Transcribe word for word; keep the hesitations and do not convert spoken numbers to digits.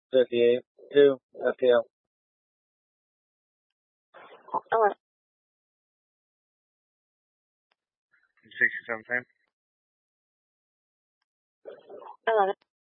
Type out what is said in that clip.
thirty-two F P L. Alright. sixty-seven time. I love it.